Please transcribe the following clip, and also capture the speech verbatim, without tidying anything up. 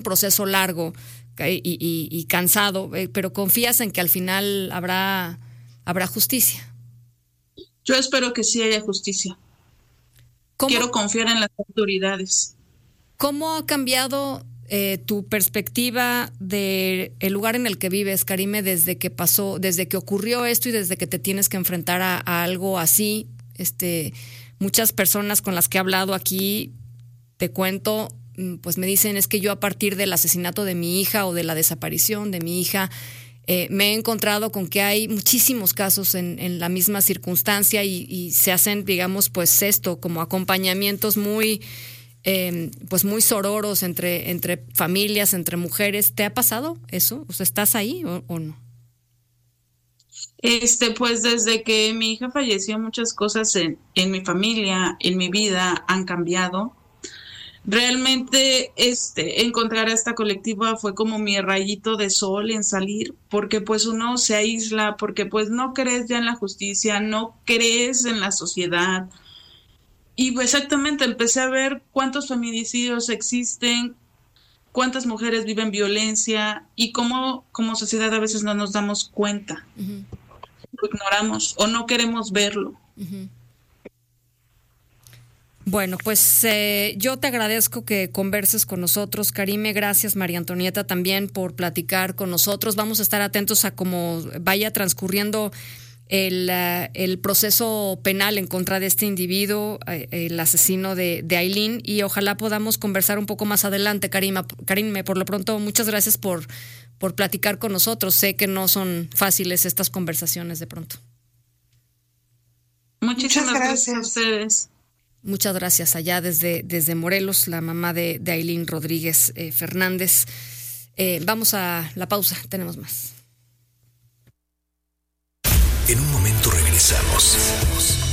proceso largo y, y, y cansado, eh, pero confías en que al final habrá, habrá justicia. Yo espero que sí haya justicia. ¿Cómo? Quiero confiar en las autoridades. ¿Cómo ha cambiado eh, tu perspectiva del lugar en el que vives, Karime, desde que pasó, desde que ocurrió esto y desde que te tienes que enfrentar a, a algo así? Este, muchas personas con las que he hablado aquí, te cuento, pues me dicen, es que yo a partir del asesinato de mi hija o de la desaparición de mi hija, Eh, me he encontrado con que hay muchísimos casos en, en la misma circunstancia y, y se hacen, digamos, pues esto, como acompañamientos muy, eh, pues muy sororos entre, entre familias, entre mujeres. ¿Te ha pasado eso? O sea, ¿estás ahí o, o no? Este, pues desde que mi hija falleció, muchas cosas en, en mi familia, en mi vida han cambiado. Realmente este, encontrar a esta colectiva fue como mi rayito de sol en salir, porque pues uno se aísla, porque pues no crees ya en la justicia, no crees en la sociedad. Y pues exactamente empecé a ver cuántos feminicidios existen, cuántas mujeres viven violencia y cómo como sociedad a veces no nos damos cuenta. Uh-huh. Lo ignoramos o no queremos verlo. Uh-huh. Bueno, pues eh, yo te agradezco que converses con nosotros, Karime. Gracias, María Antonieta, también por platicar con nosotros. Vamos a estar atentos a cómo vaya transcurriendo el, uh, el proceso penal en contra de este individuo, eh, el asesino de, de Aylin, y ojalá podamos conversar un poco más adelante, Karima. Karime, por lo pronto, muchas gracias por, por platicar con nosotros. Sé que no son fáciles estas conversaciones de pronto. Muchísimas gracias a ustedes. Muchas gracias allá desde, desde Morelos, la mamá de, de Aylin Rodríguez eh, Fernández. Eh, vamos a la pausa, tenemos más. En un momento regresamos.